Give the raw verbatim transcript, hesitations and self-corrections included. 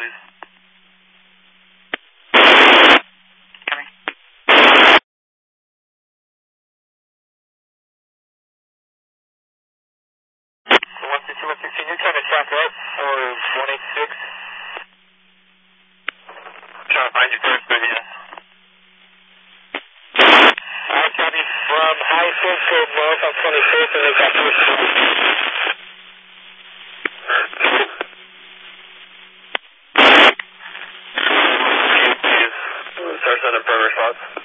please. Coming. one sixteen, one sixteen, you're trying to track right for one eighty-six. Trying to find you first, but yeah. I copy from high field code north on twenty-fifth, and they got two. Start sending per response.